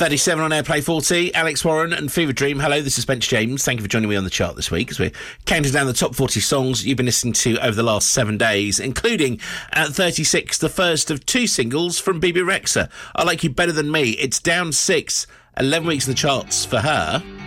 37 on Airplay 40, Alex Warren and Fever Dream. Hello, this is Spencer James. Thank you for joining me on the chart this week as we're counting down the top 40 songs you've been listening to over the last 7 days, including at 36, the first of 2 singles from Bebe Rexha. I Like You Better Than Me. It's down 6, 11 weeks in the charts for her.